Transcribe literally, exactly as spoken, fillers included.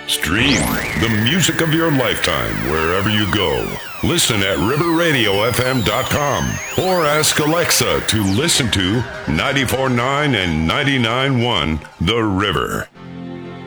Stream the music of your lifetime wherever you go. Listen at river radio f m dot com or ask Alexa to listen to ninety-four point nine and ninety-nine point one The River.